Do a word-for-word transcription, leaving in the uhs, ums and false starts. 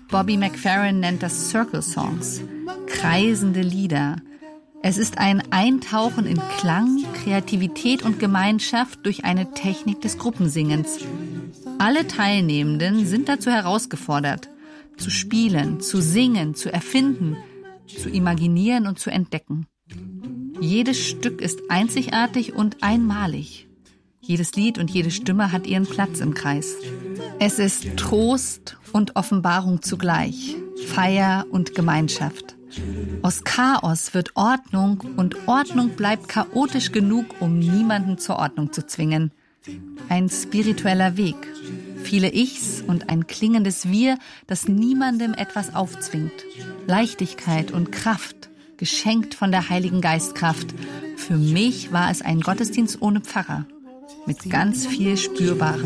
Bobby McFerrin nennt das Circle Songs, kreisende Lieder. Es ist ein Eintauchen in Klang, Kreativität und Gemeinschaft durch eine Technik des Gruppensingens. Alle Teilnehmenden sind dazu herausgefordert, zu spielen, zu singen, zu erfinden, zu imaginieren und zu entdecken. Jedes Stück ist einzigartig und einmalig. Jedes Lied und jede Stimme hat ihren Platz im Kreis. Es ist Trost und Offenbarung zugleich, Feier und Gemeinschaft. Aus Chaos wird Ordnung und Ordnung bleibt chaotisch genug, um niemanden zur Ordnung zu zwingen. Ein spiritueller Weg, viele Ichs und ein klingendes Wir, das niemandem etwas aufzwingt. Leichtigkeit und Kraft, geschenkt von der Heiligen Geistkraft. Für mich war es ein Gottesdienst ohne Pfarrer, mit ganz viel spürbaren